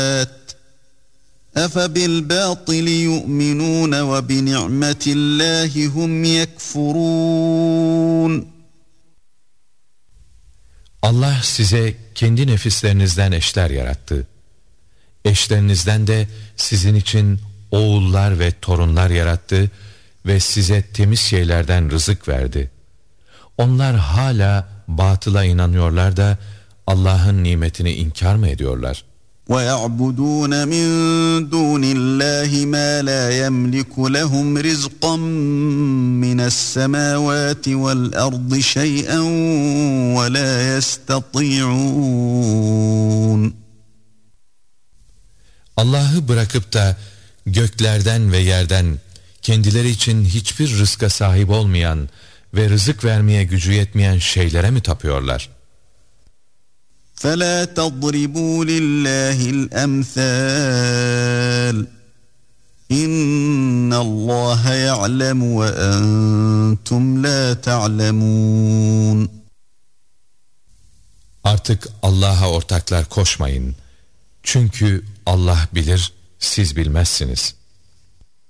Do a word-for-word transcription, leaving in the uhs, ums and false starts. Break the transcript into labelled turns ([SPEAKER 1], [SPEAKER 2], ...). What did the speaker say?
[SPEAKER 1] أَفَبِالْبَاطِلِ يُؤْمِنُونَ وَبِنِعْمَةِ اللّٰهِ هُمْ يَكْفُرُونَ.
[SPEAKER 2] Allah size kendi nefislerinizden eşler yarattı. Eşlerinizden de sizin için oğullar ve torunlar yarattı ve size temiz şeylerden rızık verdi. Onlar hala batıla inanıyorlar da Allah'ın nimetini inkar mı ediyorlar?
[SPEAKER 1] وَيَعْبُدُونَ مِنْ دُونِ اللّٰهِ مَا لَا يَمْلِكُ لَهُمْ رِزْقًا مِنَ السَّمَاوَاتِ وَالْأَرْضِ شَيْئًا وَلَا يَسْتَطِيعُونَ.
[SPEAKER 2] Allah'ı bırakıp da göklerden ve yerden kendileri için hiçbir rızka sahip olmayan ve rızık vermeye gücü yetmeyen şeylere mi tapıyorlar?
[SPEAKER 1] فَلَا تَضْرِبُوا لِلّٰهِ الْأَمْثَالِ اِنَّ اللّٰهَ يَعْلَمُ وَاَنْتُمْ لَا تَعْلَمُونَ.
[SPEAKER 2] Artık Allah'a ortaklar koşmayın. Çünkü Allah bilir, siz bilmezsiniz.